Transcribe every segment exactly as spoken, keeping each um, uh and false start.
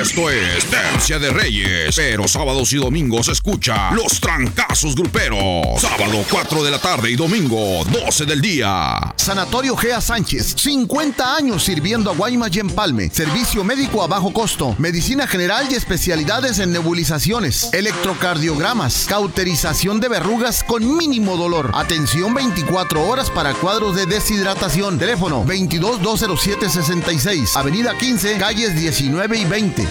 Esto es Tercia de Reyes, pero sábados y domingos escucha Los Trancazos Gruperos. Sábado cuatro de la tarde y domingo doce del día. Sanatorio Gea Sánchez, cincuenta años sirviendo a Guaymas y Empalme. Servicio médico a bajo costo, medicina general y especialidades en nebulizaciones, electrocardiogramas, cauterización de verrugas con mínimo dolor. Atención veinticuatro horas para cuadros de deshidratación. Teléfono veintidós dos cero siete sesenta y seis, avenida quince, calles diecinueve y veinte.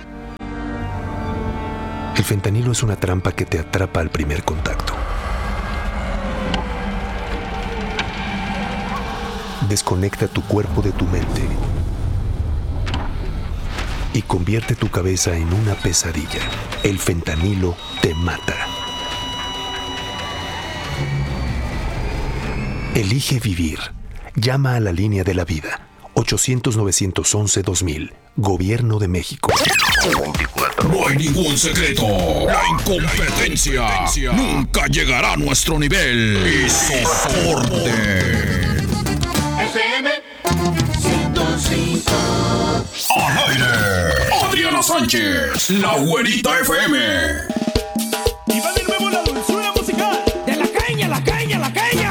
El fentanilo es una trampa que te atrapa al primer contacto. Desconecta tu cuerpo de tu mente y convierte tu cabeza en una pesadilla. El fentanilo te mata. Elige vivir. Llama a la línea de la vida. ochocientos, novecientos once, dos mil. Gobierno de México. No hay ningún secreto. La incompetencia nunca llegará a nuestro nivel. Y soporte. F M ciento cinco. Al aire. Adriana Sánchez, la güerita F M. Y va de nuevo la dulzura musical. De la caña, la caña, la caña.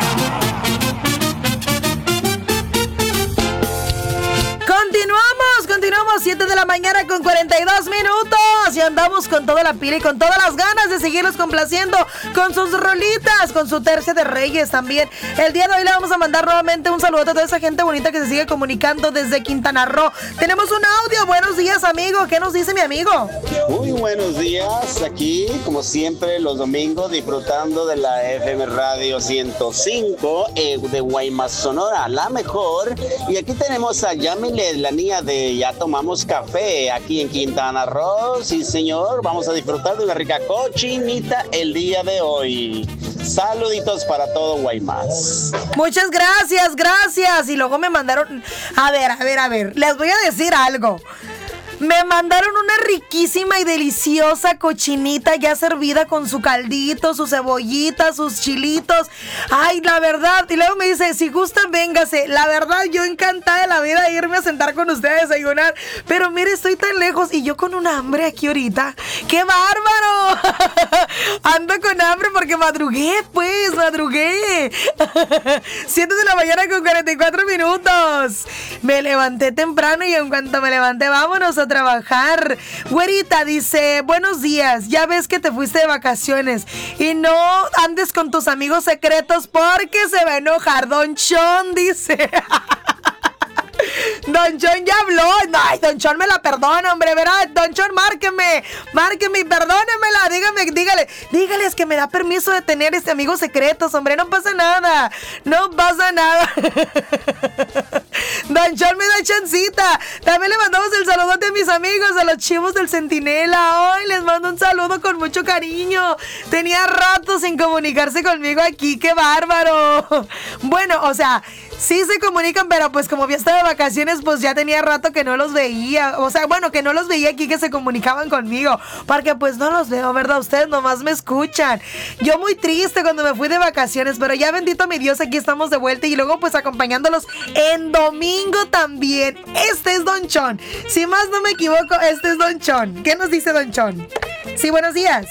Continuamos, continuamos, siete de la mañana con cuarenta y dos minutos. Y andamos con toda la pila y con todas las ganas de seguirlos complaciendo con sus rolitas, con su Tercia de Reyes también. El día de hoy le vamos a mandar nuevamente un saludo a toda esa gente bonita que se sigue comunicando desde Quintana Roo. Tenemos un audio. Buenos días, amigo. ¿Qué nos dice mi amigo? Muy buenos días. Aquí, como siempre, los domingos disfrutando de la F M Radio ciento cinco eh, de Guaymas, Sonora, la mejor. Y aquí tenemos a Yamile, la niña de Ya Tomamos Café, aquí en Quintana Roo. Sí, señor, vamos a disfrutar de una rica cochinita el día de hoy. Saluditos para todo Guaymas. Muchas gracias, gracias. Y luego me mandaron, a ver, a ver, a ver, les voy a decir algo. Me mandaron una riquísima y deliciosa cochinita ya servida con su caldito, su cebollita, sus chilitos. Ay, la verdad. Y luego me dice, si gustan, véngase. La verdad, yo encantada de la vida de irme a sentar con ustedes a desayunar. Pero mire, estoy tan lejos y yo con un hambre aquí ahorita. ¡Qué bárbaro! Ando con hambre porque madrugué, pues, madrugué. siete de la mañana con cuarenta y cuatro minutos. Me levanté temprano y en cuanto me levanté, vámonos a trabajar. Güerita dice, buenos días, ya ves que te fuiste de vacaciones y no andes con tus amigos secretos porque se va a enojar Don Chon, dice. Don Chon ya habló. Ay, Don Chon me la perdona, hombre, ¿verdad? Don Chon, márqueme, márqueme y perdónemela. Dígame, dígale, dígales que me da permiso de tener este amigos secretos, hombre. No pasa nada, no pasa nada. Don Chon me da chancita. También le mandamos el saludote a mis amigos, a los chivos del Centinela. Hoy les mando un saludo con mucho cariño. Tenía rato sin comunicarse conmigo aquí, qué bárbaro. Bueno, o sea, sí se comunican, pero pues como ya estaba de vacaciones, pues ya tenía rato que no los veía. O sea, bueno, que no los veía aquí, que se comunicaban conmigo. Porque pues no los veo, ¿verdad? Ustedes nomás me escuchan. Yo muy triste cuando me fui de vacaciones, pero ya bendito mi Dios, aquí estamos de vuelta. Y luego pues acompañándolos en domingo también. Este es Don Chon. Si más no me equivoco, este es Don Chon. ¿Qué nos dice Don Chon? Sí, buenos días.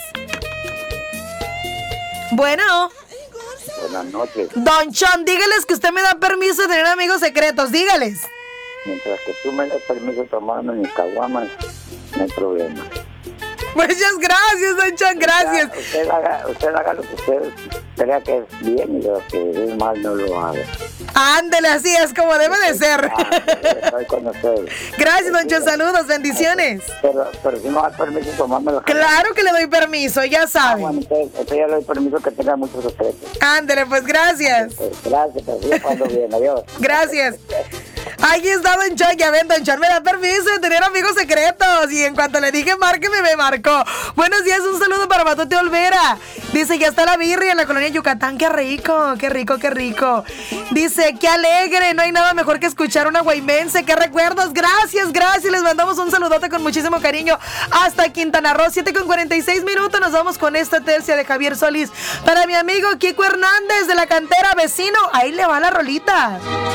Bueno. Buenas noches. Don Chon, dígales que usted me da permiso de tener amigos secretos, dígales. Mientras que tú me das permiso tomando mis caguamas, no hay problema. Muchas gracias, Don Chon, gracias. Usted, usted, haga, usted haga lo que usted crea que es bien y lo que es mal no lo haga. Ándele, así es como debe de ser. Ándale, estoy con usted. Gracias, Don Chon, saludos, bendiciones. Pero, pero si no da permiso tomármelo. Claro que le doy permiso, ya saben. Ah, bueno, entonces, entonces ya le doy permiso que tenga muchos secretos. Ándele, pues gracias. Gracias, pero siga cuando bien, adiós. Gracias. Ahí está Don Chon, ya ven, Don Chon me da permiso de tener amigos secretos. Y en cuanto le dije márqueme, me marcó. Buenos días, un saludo para Matute Olvera. Dice, ya está la birria en la colonia Yucatán. Qué rico, qué rico, qué rico. Dice, qué alegre, no hay nada mejor que escuchar una guaymense. Qué recuerdos, gracias, gracias. Les mandamos un saludote con muchísimo cariño hasta Quintana Roo. siete con cuarenta y seis minutos, nos vamos con esta tercia de Javier Solís. Para mi amigo Kiko Hernández de la cantera Vecino, ahí le va la rolita.